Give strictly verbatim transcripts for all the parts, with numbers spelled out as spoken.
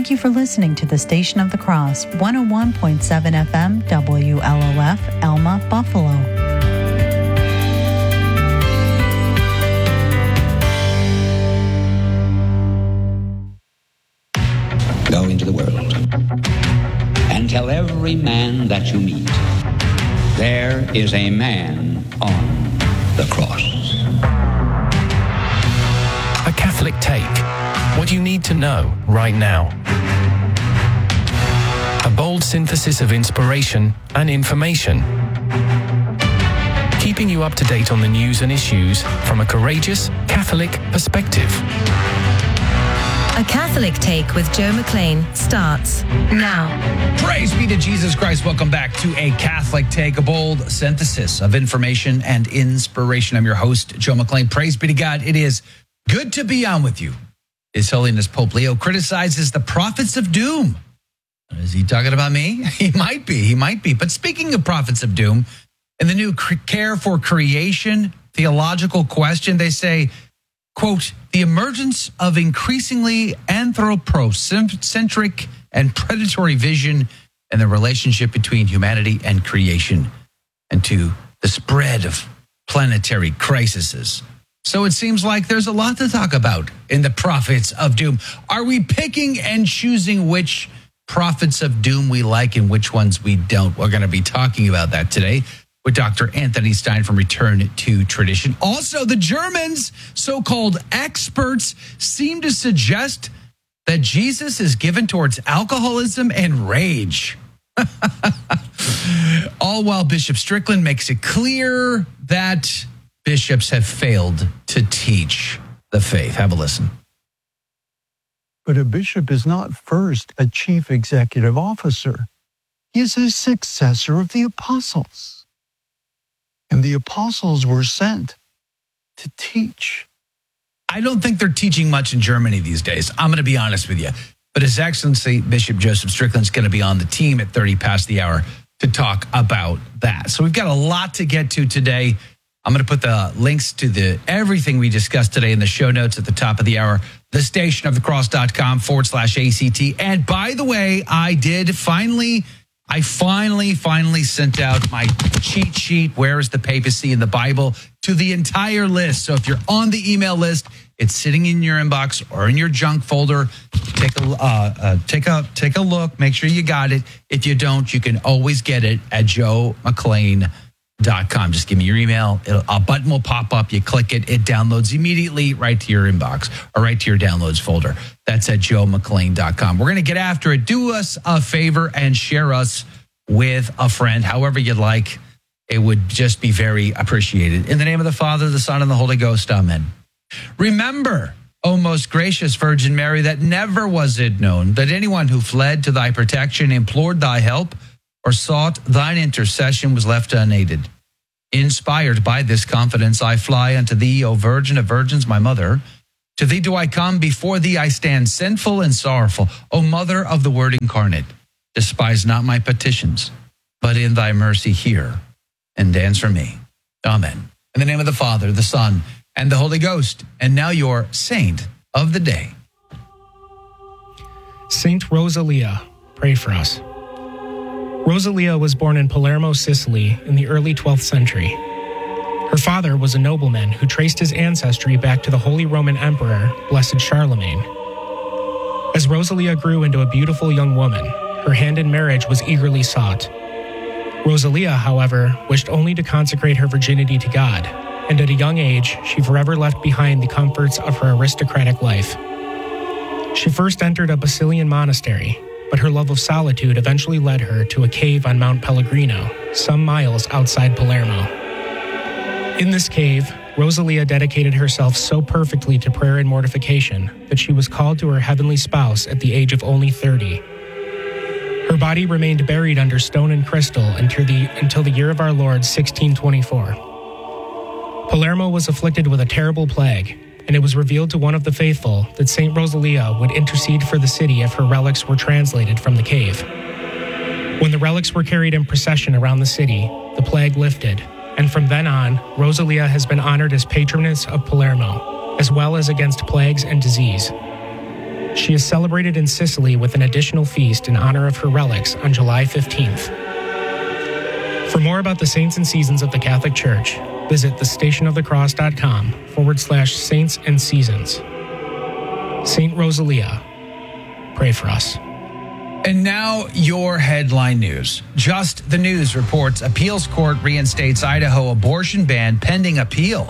Thank you for listening to the Station of the Cross, one oh one point seven F M, W L O F, Elma, Buffalo. Go into the world and tell every man that you meet, there is a man on the cross. A Catholic Take. What you need to know right now. A bold synthesis of inspiration and information. Keeping you up to date on the news and issues from a courageous Catholic perspective. A Catholic Take with Joe McLean starts now. Praise be to Jesus Christ. Welcome back to A Catholic Take, a bold synthesis of information and inspiration. I'm your host, Joe McLean. Praise be to God. It is good to be on with you. His Holiness Pope Leo criticizes the prophets of doom. Is he talking about me? He might be. He might be. But speaking of prophets of doom, in the new Care for Creation theological question, they say, quote, the emergence of increasingly anthropocentric and predatory vision and the relationship between humanity and creation, and to the spread of planetary crises. So it seems like there's a lot to talk about in the prophets of doom. Are we picking and choosing which prophets of doom we like and which ones we don't? We're going to be talking about that today with Doctor Anthony Stein from Return to Tradition. Also, the Germans, so-called experts, seem to suggest that Jesus is given towards alcoholism and rage. All while Bishop Strickland makes it clear that bishops have failed to teach the faith. Have a listen. But a bishop is not first a chief executive officer. He is a successor of the apostles. And the apostles were sent to teach. I don't think they're teaching much in Germany these days. I'm going to be honest with you. But His Excellency Bishop Joseph Strickland is going to be on the team at thirty past the hour to talk about that. So we've got a lot to get to today. I'm going to put the links to the everything we discussed today in the show notes at the top of the hour, thestationofthecross.com forward slash ACT. And by the way, I did finally, I finally, finally sent out my cheat sheet, Where is the Papacy in the Bible, to the entire list. So if you're on the email list, it's sitting in your inbox or in your junk folder. Take a, uh, uh, take a, take a look. Make sure you got it. If you don't, you can always get it at joe mclean dot com. Just give me your email. It'll, a button will pop up. You click it. It downloads immediately right to your inbox or right to your downloads folder. That's at joe mclean dot com. We're going to get after it. Do us a favor and share us with a friend, however you'd like. It would just be very appreciated. In the name of the Father, the Son, and the Holy Ghost. Amen. Remember, O most gracious Virgin Mary, that never was it known that anyone who fled to thy protection, implored thy help, or sought thine intercession was left unaided. Inspired by this confidence, I fly unto thee, O Virgin of Virgins, my mother. To thee do I come, before thee I stand sinful and sorrowful. O Mother of the Word incarnate, despise not my petitions, but in thy mercy hear and answer me. Amen. In the name of the Father, the Son, and the Holy Ghost. And now your saint of the day. Saint Rosalia, pray for us. Rosalia was born in Palermo, Sicily in the early twelfth century. Her father was a nobleman who traced his ancestry back to the Holy Roman Emperor, Blessed Charlemagne. As Rosalia grew into a beautiful young woman, her hand in marriage was eagerly sought. Rosalia, however, wished only to consecrate her virginity to God, and at a young age, she forever left behind the comforts of her aristocratic life. She first entered a Basilian monastery, but her love of solitude eventually led her to a cave on Mount Pellegrino, some miles outside Palermo. In this cave, Rosalia dedicated herself so perfectly to prayer and mortification that she was called to her heavenly spouse at the age of only thirty. Her body remained buried under stone and crystal until the, until the year of our Lord, sixteen twenty-four. Palermo was afflicted with a terrible plague, and it was revealed to one of the faithful that Saint Rosalia would intercede for the city if her relics were translated from the cave. When the relics were carried in procession around the city, the plague lifted, and from then on, Rosalia has been honored as patroness of Palermo, as well as against plagues and disease. She is celebrated in Sicily with an additional feast in honor of her relics on July fifteenth. For more about the saints and seasons of the Catholic Church, visit thestationofthecross.com forward slash saints and seasons. Saint Rosalia, pray for us. And now your headline news. Just the News reports appeals court reinstates Idaho abortion ban pending appeal.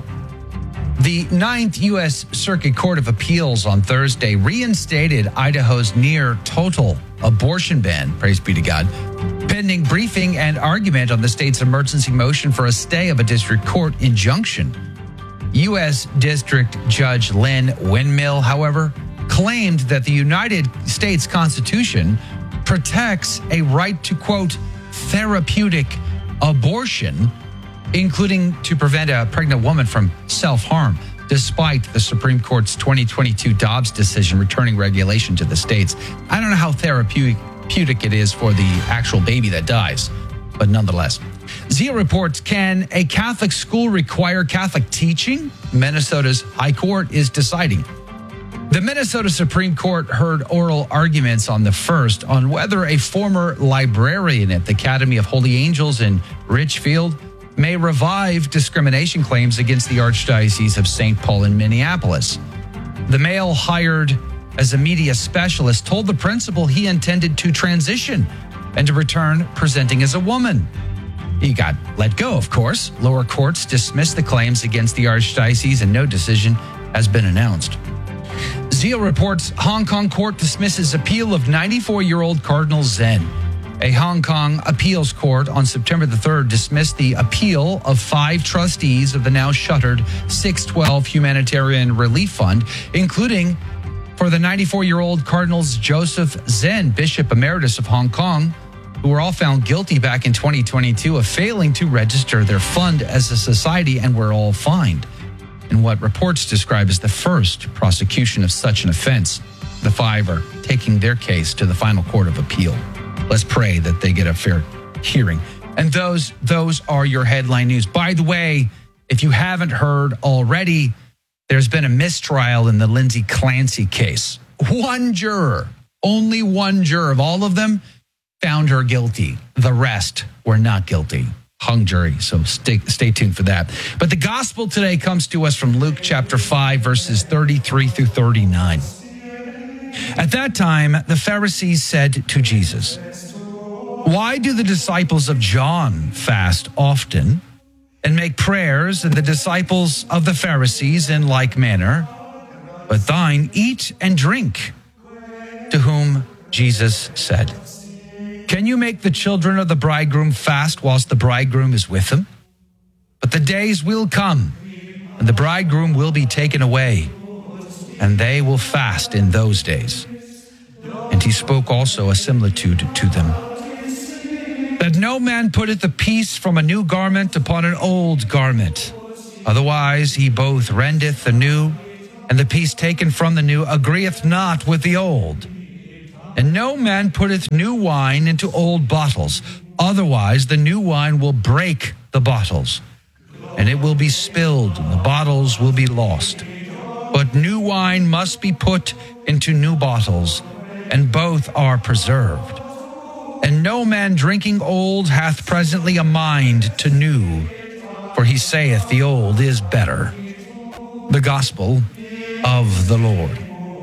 The Ninth U S Circuit Court of Appeals on Thursday reinstated Idaho's near total abortion ban, praise be to God, pending briefing and argument on the state's emergency motion for a stay of a district court injunction. U S District Judge Lynn Windmill, however, claimed that the United States Constitution protects a right to, quote, therapeutic abortion, including to prevent a pregnant woman from self-harm, despite the Supreme Court's twenty twenty-two Dobbs decision returning regulation to the states. I don't know how therapeutic it is for the actual baby that dies, but nonetheless. Zia reports, can a Catholic school require Catholic teaching? Minnesota's High Court is deciding. The Minnesota Supreme Court heard oral arguments on the first on whether a former librarian at the Academy of Holy Angels in Richfield may revive discrimination claims against the Archdiocese of Saint Paul in Minneapolis. The male hired as a media specialist told the principal he intended to transition and to return presenting as a woman. He got let go, of course. Lower courts dismissed the claims against the Archdiocese and no decision has been announced. Zia reports Hong Kong court dismisses appeal of ninety-four-year-old Cardinal Zen. A Hong Kong appeals court on September the third dismissed the appeal of five trustees of the now shuttered six twelve Humanitarian Relief Fund, including for the ninety-four-year-old Cardinals Joseph Zen, Bishop Emeritus of Hong Kong, who were all found guilty back in twenty twenty-two of failing to register their fund as a society and were all fined in what reports describe as the first prosecution of such an offense. The five are taking their case to the final court of appeal. Let's pray that they get a fair hearing. And those, those are your headline news. By the way, if you haven't heard already, there's been a mistrial in the Lindsay Clancy case. One juror, only one juror of all of them found her guilty. The rest were not guilty. Hung jury, so stay, stay tuned for that. But the gospel today comes to us from Luke chapter five, verses thirty-three through thirty-nine. At that time, the Pharisees said to Jesus, "Why do the disciples of John fast often and make prayers, and the disciples of the Pharisees in like manner, but thine eat and drink?" To whom Jesus said, "Can you make the children of the bridegroom fast whilst the bridegroom is with them? But the days will come, and the bridegroom will be taken away, and they will fast in those days." And he spoke also a similitude to them, that no man putteth a piece from a new garment upon an old garment. Otherwise he both rendeth the new, and the piece taken from the new agreeth not with the old. And no man putteth new wine into old bottles. Otherwise the new wine will break the bottles, and it will be spilled, and the bottles will be lost. But new wine must be put into new bottles, and both are preserved. And no man drinking old hath presently a mind to new, for he saith the old is better. The gospel of the Lord.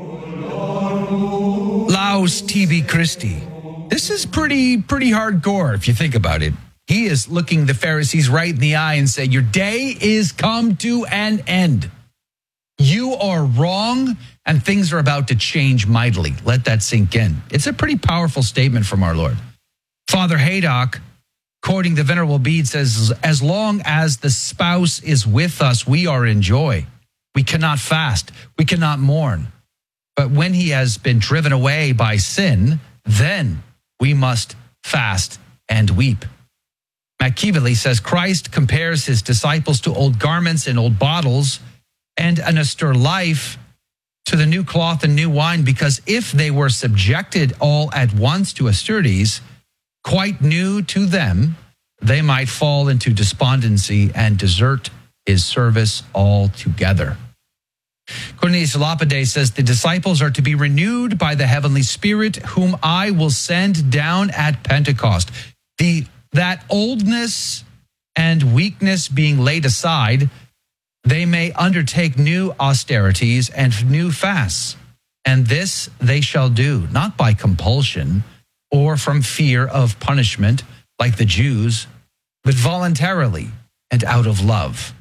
Laus tibi Christi. This is pretty, pretty hardcore if you think about it. He is looking the Pharisees right in the eye and saying, your day is come to an end. You are wrong, and things are about to change mightily. Let that sink in. It's a pretty powerful statement from our Lord. Father Haydock, quoting the Venerable Bede, says, as long as the spouse is with us, we are in joy. We cannot fast. We cannot mourn. But when he has been driven away by sin, then we must fast and weep. Machiavelli says Christ compares his disciples to old garments and old bottles and an austere life to the new cloth and new wine, because if they were subjected all at once to austerities, quite new to them, they might fall into despondency and desert his service altogether. Cornelius Lapide says the disciples are to be renewed by the heavenly Spirit, whom I will send down at Pentecost. The that oldness and weakness being laid aside, they may undertake new austerities and new fasts. And this they shall do, not by compulsion or from fear of punishment, like the Jews, but voluntarily and out of love.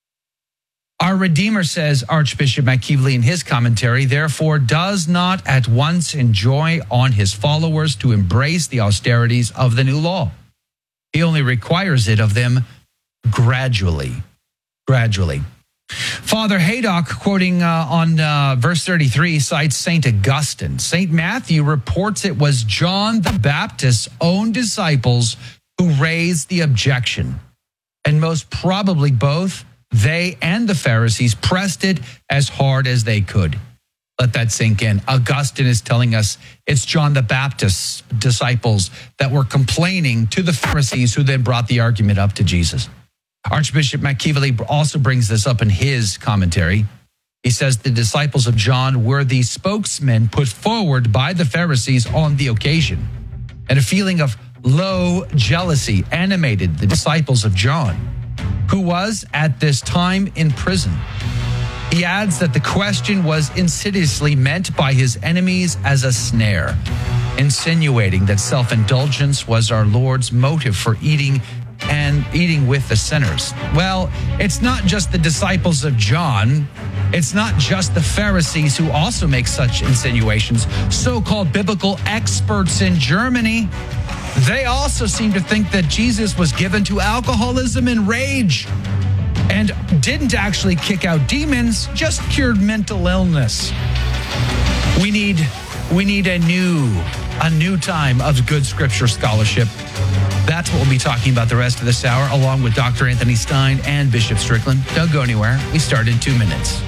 Our Redeemer, says Archbishop McKeevely in his commentary, therefore does not at once enjoin on his followers to embrace the austerities of the new law. He only requires it of them gradually, gradually. Father Haydock, quoting uh, on uh, verse thirty-three, cites Saint Augustine. Saint Matthew reports it was John the Baptist's own disciples who raised the objection, and most probably both they and the Pharisees pressed it as hard as they could. Let that sink in. Augustine is telling us it's John the Baptist's disciples that were complaining to the Pharisees, who then brought the argument up to Jesus. Archbishop McKeevely also brings this up in his commentary. He says the disciples of John were the spokesmen put forward by the Pharisees on the occasion, and a feeling of low jealousy animated the disciples of John, who was at this time in prison. He adds that the question was insidiously meant by his enemies as a snare, insinuating that self-indulgence was our Lord's motive for eating and eating with the sinners. Well, it's not just the disciples of John. It's not just the Pharisees who also make such insinuations. So-called biblical experts in Germany, they also seem to think that Jesus was given to alcoholism and rage and didn't actually kick out demons, just cured mental illness. We need we need a new a new time of good scripture scholarship. That's what we'll be talking about the rest of this hour, along with Doctor Anthony Stein and Bishop Strickland. Don't go anywhere. We start in two minutes.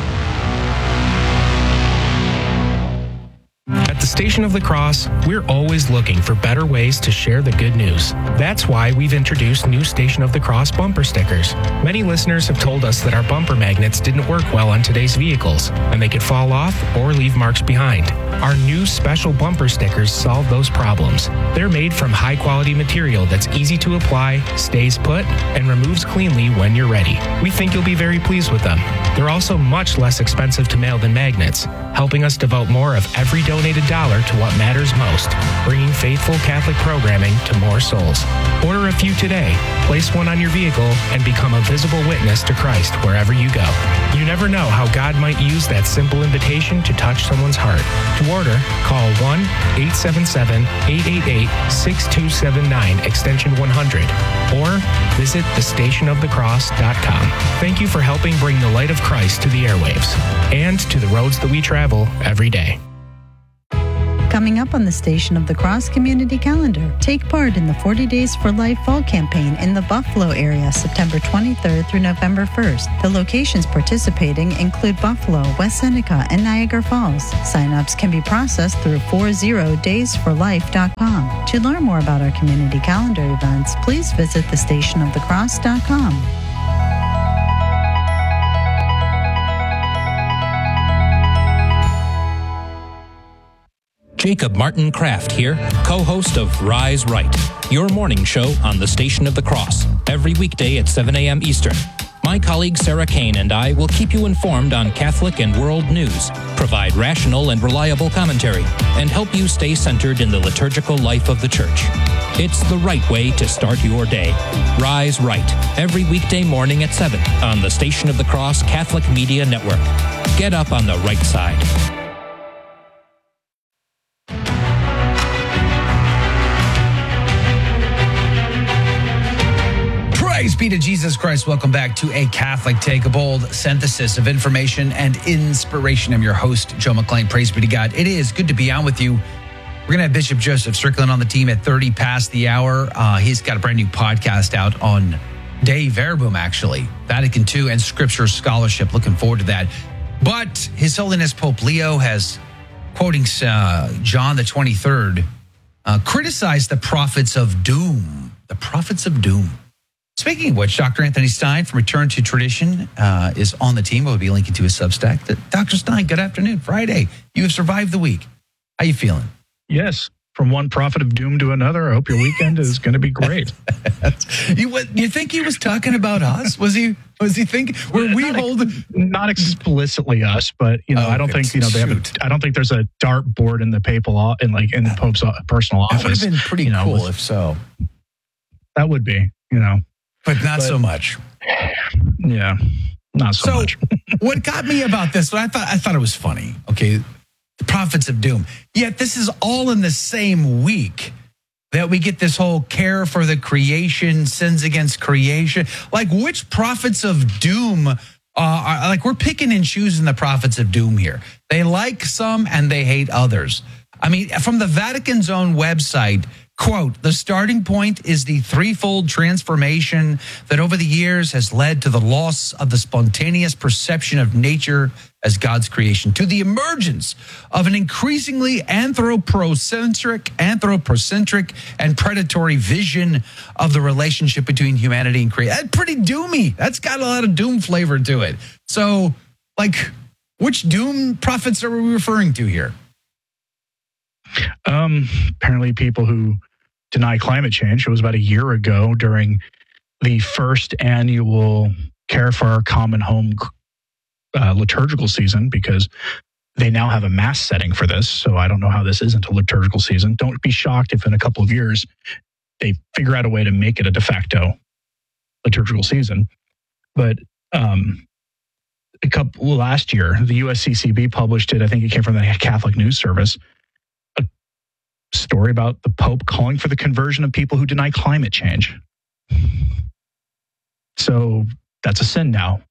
At the Station of the Cross, we're always looking for better ways to share the good news. That's why we've introduced new Station of the Cross bumper stickers. Many listeners have told us that our bumper magnets didn't work well on today's vehicles, and they could fall off or leave marks behind. Our new special bumper stickers solve those problems. They're made from high-quality material that's easy to apply, stays put, and removes cleanly when you're ready. We think you'll be very pleased with them. They're also much less expensive to mail than magnets, helping us devote more of every donated dollar to what matters most, bringing faithful Catholic programming to more souls. Order a few today, place one on your vehicle, and become a visible witness to Christ wherever you go. You never know how God might use that simple invitation to touch someone's heart. To order, call one eight seven seven, eight eight eight, six two seven nine, extension one hundred, or visit the station of the cross dot com. Thank you for helping bring the light of Christ to the airwaves and to the roads that we travel every day. Coming up on the Station of the Cross Community Calendar, take part in the forty Days for Life Fall Campaign in the Buffalo area, September twenty-third through November first. The locations participating include Buffalo, West Seneca, and Niagara Falls. Sign-ups can be processed through forty days for life dot com. To learn more about our community calendar events, please visit the station of the cross dot com. Jacob Martin Kraft here, co-host of Rise Right, your morning show on the Station of the Cross, every weekday at seven a.m. Eastern. My colleague Sarah Kane and I will keep you informed on Catholic and world news, provide rational and reliable commentary, and help you stay centered in the liturgical life of the Church. It's the right way to start your day. Rise Right, every weekday morning at seven on the Station of the Cross Catholic Media Network. Get up on the right side. Praise be to Jesus Christ. Welcome back to A Catholic Take, a bold synthesis of information and inspiration. I'm your host, Joe McLean. Praise be to God. It is good to be on with you. We're going to have Bishop Joseph Strickland on the team at thirty past the hour. Uh, he's got a brand new podcast out on Dei Verbum, actually, Vatican two and Scripture Scholarship. Looking forward to that. But His Holiness Pope Leo has, quoting uh, John the twenty-third, uh, criticized the prophets of doom. The prophets of doom. Speaking of which, Doctor Anthony Stein from Return to Tradition uh, is on the team. We'll be linking to his Substack. Doctor Stein, good afternoon. Friday. You have survived the week. How you feeling? Yes. From one prophet of doom to another. I hope your weekend is going to be great. you what, you think he was talking about us? Was he? Was he thinking? Were we not, holding? Not explicitly us, but you know, oh, I don't okay. think you know they have. A, I don't think there's a dart board in the papal in like in the Pope's personal office. That would have been pretty you know, cool with, if so. That would be, you know, but not but, so much. Yeah, not so, so much. What got me about this? I thought I thought it was funny. Okay. The prophets of doom. Yet this is all in the same week that we get this whole care for the creation, sins against creation. Like, which prophets of doom uh, are like we're picking and choosing the prophets of doom here. They like some and they hate others. I mean, from the Vatican's own website, quote, the starting point is the threefold transformation that over the years has led to the loss of the spontaneous perception of nature as God's creation, to the emergence of an increasingly anthropocentric, anthropocentric and predatory vision of the relationship between humanity and creation. That's pretty doomy. That's got a lot of doom flavor to it. So, like, which doom prophets are we referring to here? Um, apparently people who deny climate change. It was about a year ago during the first annual Care for Our Common Home uh, liturgical season, because they now have a mass setting for this. So I don't know how this isn't a liturgical season. Don't be shocked if in a couple of years they figure out a way to make it a de facto liturgical season. But um, a couple last year, the U S C C B published it. I think it came from the Catholic News Service. Story about the Pope calling for the conversion of people who deny climate change. So that's a sin now,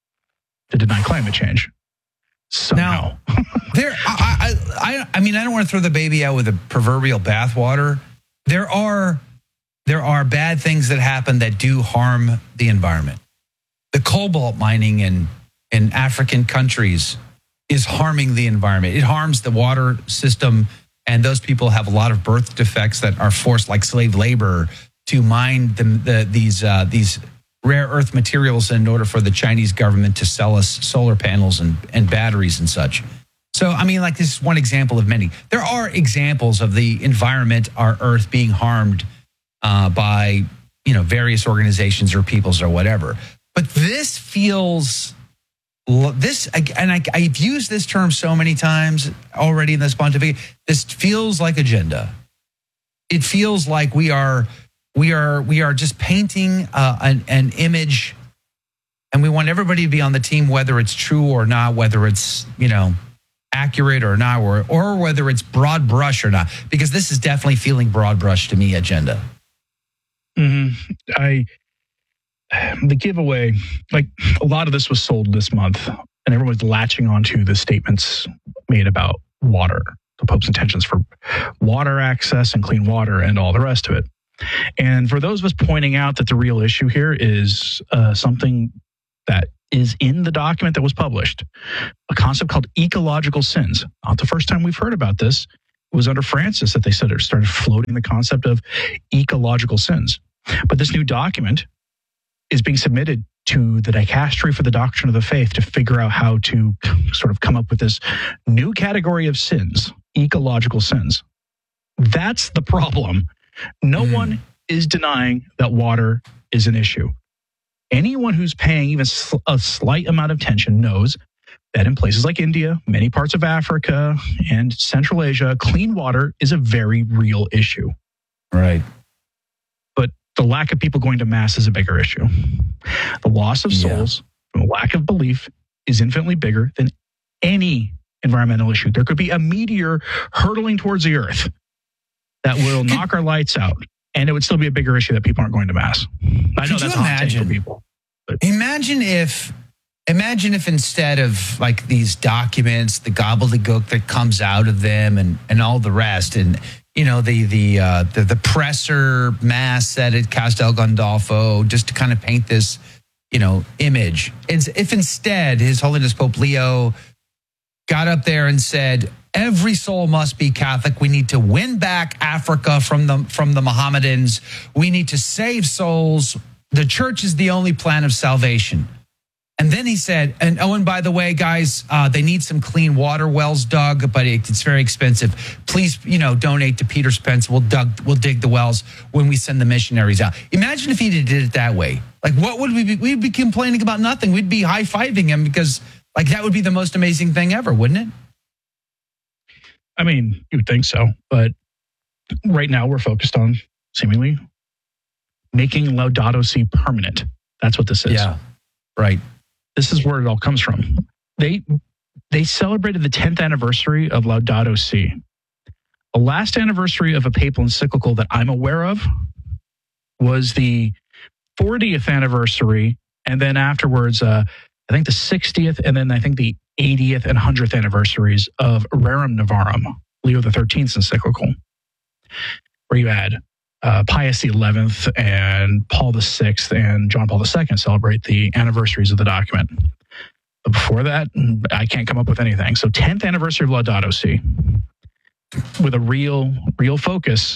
to deny climate change. Somehow. Now, there, I, I, I mean, I don't want to throw the baby out with the proverbial bathwater. There are, there are bad things that happen that do harm the environment. The cobalt mining in in African countries is harming the environment. It harms the water system. And those people have a lot of birth defects that are forced, like slave labor, to mine the, the, these uh, these rare earth materials in order for the Chinese government to sell us solar panels and, and batteries and such. So, I mean, like, this is one example of many. There are examples of the environment, our earth, being harmed uh, by, you know, various organizations or peoples or whatever. But this feels... This, and I, I've used this term so many times already in this pontificate. This feels like agenda. It feels like we are, we are, we are just painting uh, an, an image, and we want everybody to be on the team, whether it's true or not, whether it's, you know, accurate or not, or or whether it's broad brush or not. Because this is definitely feeling broad brush to me. Agenda. Mm-hmm. I. The giveaway, like a lot of this was sold this month, and everyone's latching onto the statements made about water, the Pope's intentions for water access and clean water and all the rest of it. And for those of us pointing out that the real issue here is uh, something that is in the document that was published, a concept called ecological sins. Not the first time we've heard about this. It was under Francis that they said it started floating the concept of ecological sins. But this new document is being submitted to the Dicastery for the Doctrine of the Faith to figure out how to sort of come up with this new category of sins, ecological sins. That's the problem. No mm. one is denying that water is an issue. Anyone who's paying even a slight amount of attention knows that in places like India, many parts of Africa, and Central Asia, clean water is a very real issue. Right. The lack of people going to mass is a bigger issue. The loss of souls from a lack of belief is infinitely bigger than any environmental issue. There could be a meteor hurtling towards the earth that will could, knock our lights out, and it would still be a bigger issue that people aren't going to mass. I know that's a hot take for people. But. Imagine if, imagine if instead of like these documents, the gobbledygook that comes out of them, and and all the rest, and you know, the the uh, the, the presser mass set at Castel Gandolfo, just to kind of paint this, you know, image. It's, if instead His Holiness Pope Leo got up there and said, every soul must be Catholic. We need to win back Africa from the from the Mohammedans. We need to save souls the church is the only plan of salvation. And then he said, and oh, and by the way, guys, uh, they need some clean water wells dug, but it, it's very expensive. Please, you know, donate to Peter Spence. We'll dug, we'll dig the wells when we send the missionaries out. Imagine if he did it that way. Like, what would we be? We'd be complaining about nothing. We'd be high-fiving him because, like, that would be the most amazing thing ever, wouldn't it? I mean, you would think so, but right now we're focused on seemingly making Laudato Si permanent. That's what this is. Yeah, right. This is where it all comes from. They they celebrated the tenth anniversary of Laudato Si. The last anniversary of a papal encyclical that I'm aware of was the fortieth anniversary, and then afterwards, uh, I think the sixtieth, and then I think the eightieth and one hundredth anniversaries of Rerum Novarum, Leo the thirteenth's encyclical, where you had uh, Pius the eleventh and Paul the sixth and John Paul the second celebrate the anniversaries of the document. But before that, I can't come up with anything. So tenth anniversary of Laudato Si, with a real, real focus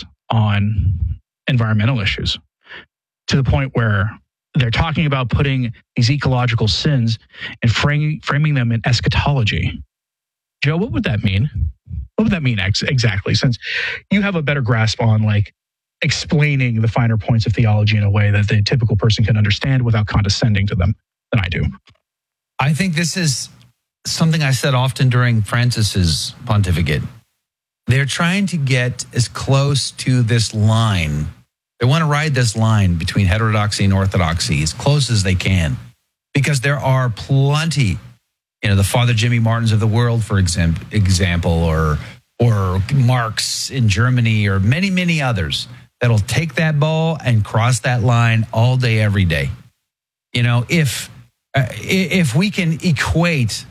on environmental issues, to the point where they're talking about putting these ecological sins and framing, framing them in eschatology. Joe, what would that mean? What would that mean ex- exactly? Since you have a better grasp on like explaining the finer points of theology in a way that the typical person can understand without condescending to them than I do. I think this is something I said often during Francis's pontificate. They're trying to get as close to this line. They want to ride this line between heterodoxy and orthodoxy as close as they can, because there are plenty, you know, the Father Jimmy Martins of the world, for example, example, or or Marx in Germany, or many, many others that'll take that ball and cross that line all day, every day. You know, if uh, if we can equate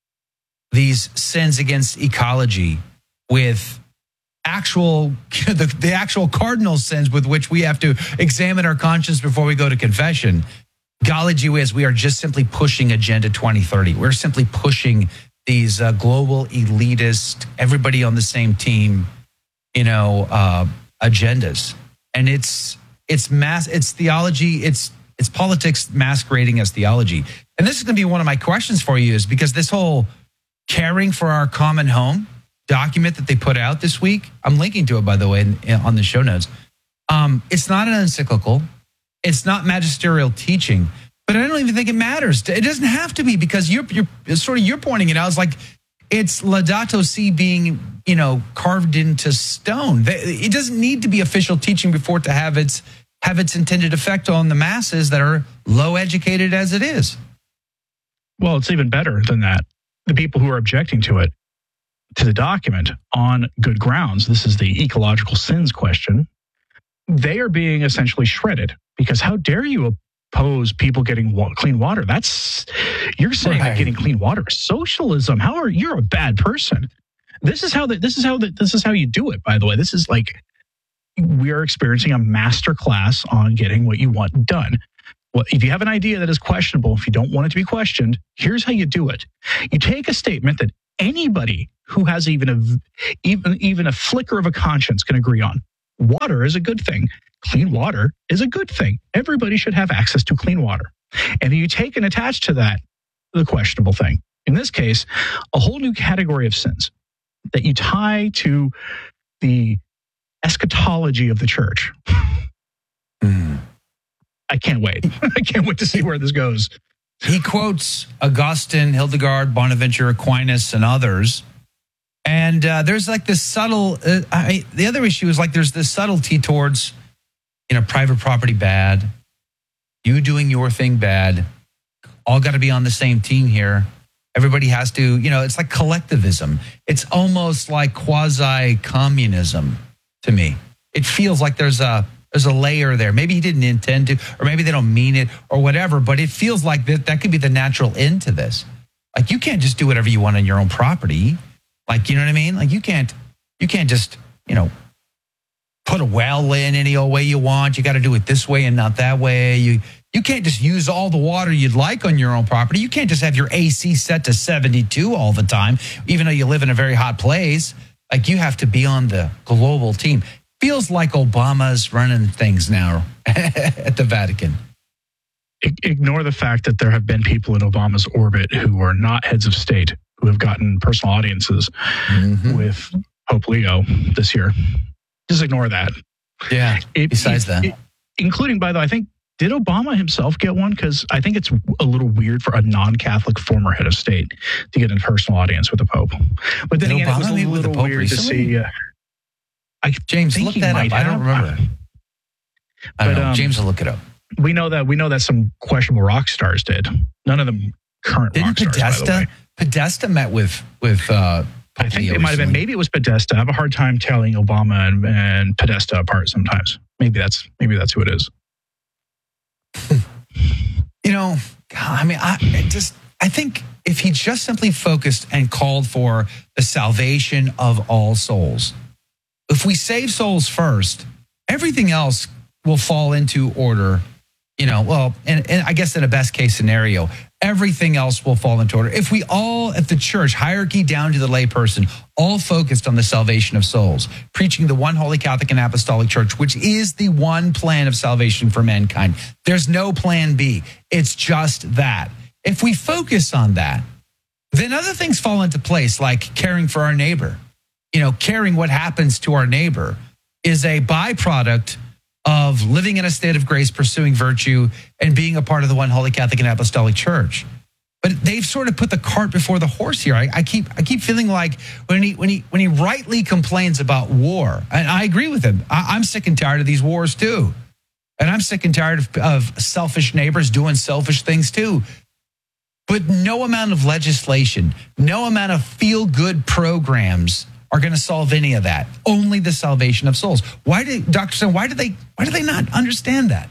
these sins against ecology with actual the, the actual cardinal sins with which we have to examine our conscience before we go to confession, golly gee whiz, we are just simply pushing Agenda twenty thirty. We're simply pushing these uh, global elitist, everybody on the same team, you know, uh, agendas. And it's it's mass, it's theology, it's it's politics masquerading as theology. And this is going to be one of my questions for you, is because this whole caring for our common home document that they put out this week, I'm linking to it, by the way, in, in, on the show notes. Um, it's not an encyclical. It's not magisterial teaching, but I don't even think it matters. It doesn't have to be, because you're, you're sort of, you're pointing it out. It's like, it's Laudato Si being, you know, carved into stone. It doesn't need to be official teaching before it to have its, have its intended effect on the masses that are low educated as it is. Well, it's even better than that. The people who are objecting to it, to the document on good grounds, this is the ecological sins question, they are being essentially shredded, because how dare you oppose people getting wa- clean water? That's, you're saying right. that getting clean water is socialism. How are, you're a bad person. This is how the, this is how the, this is how you do it, by the way. This is like, we are experiencing a master class on getting what you want done. Well, if you have an idea that is questionable, if you don't want it to be questioned, here's how you do it. You take a statement that anybody who has even a even even a flicker of a conscience can agree on. Water is a good thing. Clean water is a good thing. Everybody should have access to clean water. And you take and attach to that the questionable thing. In this case, a whole new category of sins that you tie to the eschatology of the church. Mm. I can't wait. I can't wait to see where this goes. He quotes Augustine, Hildegard, Bonaventure, Aquinas, and others. And uh, there's like this subtle, uh, I, the other issue is like there's this subtlety towards, you know, private property bad, you doing your thing bad, all got to be on the same team here. Everybody has to, you know, it's like collectivism. It's almost like quasi-communism to me. It feels like there's a there's a layer there. Maybe he didn't intend to, or maybe they don't mean it or whatever, but it feels like that, that could be the natural end to this. Like, you can't just do whatever you want on your own property. Like, you know what I mean? Like, you can't, you can't just, you know, put a well in any old way you want. You got to do it this way and not that way. You you can't just use all the water you'd like on your own property. You can't just have your A C set to seventy-two all the time, even though you live in a very hot place. Like, you have to be on the global team. Feels like Obama's running things now at the Vatican. ignore the fact that there have been people in Obama's orbit who are not heads of state who have gotten personal audiences mm-hmm. with Pope Leo this year. Just ignore that. Yeah. It, besides it, that, it, including, by the way, I think, did Obama himself get one? Because I think it's a little weird for a non-Catholic former head of state to get a personal audience with the Pope. But then did again, Obama it was a meet with little the Pope weird recently? to see. Uh, I James, think look he that might up. I don't have. remember. I don't But, know. um, James will look it up. We know that we know that some questionable rock stars did. None of them current Didn't rock stars. By the Podesta? way. Podesta met with with. Uh, I think Leo it might have been. recently. Maybe it was Podesta. I have a hard time telling Obama and, and Podesta apart sometimes. Maybe that's maybe that's who it is. You know, God, I mean, I it just I think if he just simply focused and called for the salvation of all souls, if we save souls first, everything else will fall into order. You know, well, and, and I guess in a best case scenario, everything else will fall into order. If we all, at the church, hierarchy down to the layperson, all focused on the salvation of souls, preaching the one holy Catholic and Apostolic Church, which is the one plan of salvation for mankind. There's no plan B. It's just that. If we focus on that, then other things fall into place, like caring for our neighbor. You know, caring what happens to our neighbor is a byproduct of living in a state of grace, pursuing virtue, and being a part of the one holy Catholic and Apostolic Church. But they've sort of put the cart before the horse here. I, I keep I keep feeling like when he when he when he rightly complains about war, and I agree with him. I, I'm sick and tired of these wars too, and I'm sick and tired of, of selfish neighbors doing selfish things too. But no amount of legislation, no amount of feel-good programs are going to solve any of that. Only the salvation of souls. Why did Doctor Stone? Why do they? Why do they not understand that?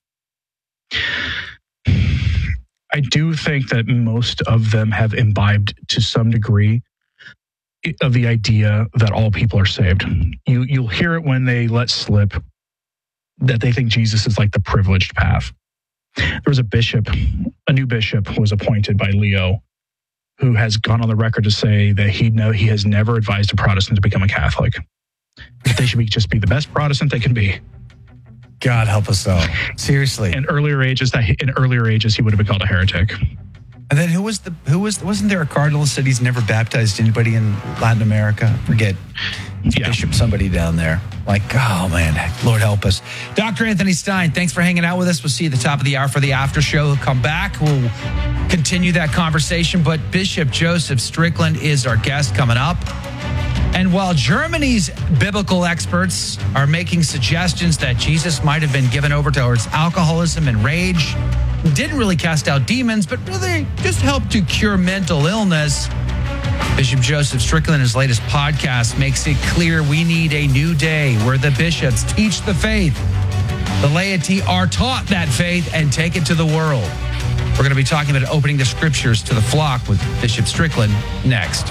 I do think that most of them have imbibed to some degree of the idea that all people are saved. You you'll hear it when they let slip that they think Jesus is like the privileged path. There was a bishop, a new bishop was appointed by Leo, who has gone on the record to say that he know he has never advised a Protestant to become a Catholic. They should be just be the best Protestant they can be. God help us all. Seriously. In earlier ages, that in earlier ages he would have been called a heretic. And then who was the who was wasn't there a cardinal who said he's never baptized anybody in Latin America? Forget yeah. Bishop somebody down there. Like, oh man, Lord help us. Doctor Anthony Stein, thanks for hanging out with us. We'll see you at the top of the hour for the after show. We'll come back. We'll continue that conversation. But Bishop Joseph Strickland is our guest coming up. And while Germany's biblical experts are making suggestions that Jesus might have been given over towards alcoholism and rage, didn't really cast out demons, but really just helped to cure mental illness, Bishop Joseph Strickland, in his latest podcast, makes it clear we need a new day where the bishops teach the faith. The laity are taught that faith and take it to the world. We're going to be talking about opening the scriptures to the flock with Bishop Strickland next.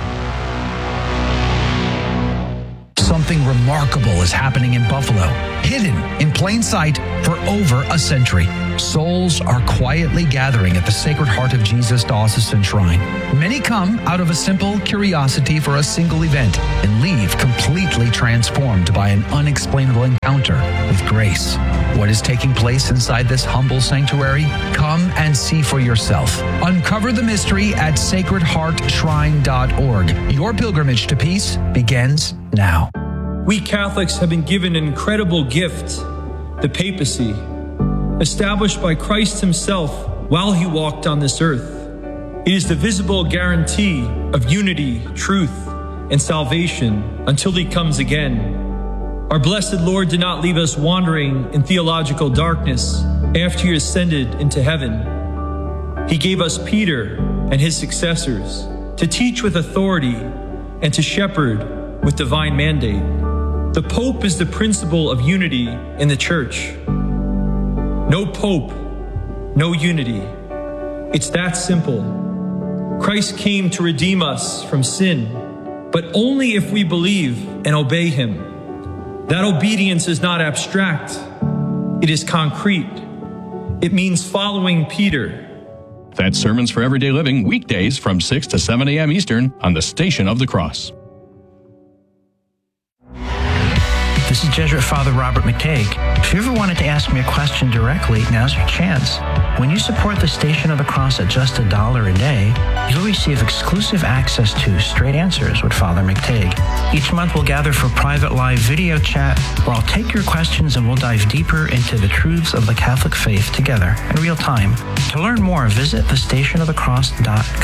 Something remarkable is happening in Buffalo, hidden in plain sight for over a century. Souls are quietly gathering at the Sacred Heart of Jesus Diocesan Shrine. Many come out of a simple curiosity for a single event and leave completely transformed by an unexplainable encounter with grace. What is taking place inside this humble sanctuary? Come and see for yourself. Uncover the mystery at sacred heart shrine dot org. Your pilgrimage to peace begins now. We Catholics have been given an incredible gift, the papacy, established by Christ himself while he walked on this earth. It is the visible guarantee of unity, truth, and salvation until he comes again. Our blessed Lord did not leave us wandering in theological darkness after he ascended into heaven. He gave us Peter and his successors to teach with authority and to shepherd with divine mandate. The Pope is the principle of unity in the Church. No Pope, no unity. It's that simple. Christ came to redeem us from sin, but only if we believe and obey him. That obedience is not abstract. It is concrete. It means following Peter. That's Sermons for Everyday Living, weekdays from six to seven a.m. Eastern on the Station of the Cross. This is Jesuit Father Robert McTague. If you ever wanted to ask me a question directly, now's your chance. When you support the Station of the Cross at just a dollar a day, you'll receive exclusive access to Straight Answers with Father McTague. Each month we'll gather for private live video chat where I'll take your questions and we'll dive deeper into the truths of the Catholic faith together in real time. To learn more, visit the station of the cross dot com.